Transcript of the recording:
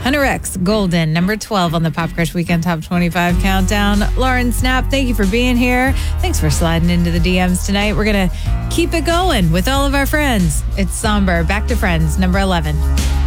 Hunter X, Golden, number 12 on the Pop Crush Weekend Top 25 Countdown. Lauren Snap, thank you for being here. Thanks for sliding into the DMs tonight. We're going to keep it going with all of our friends. It's Somber, Back to Friends, number 11.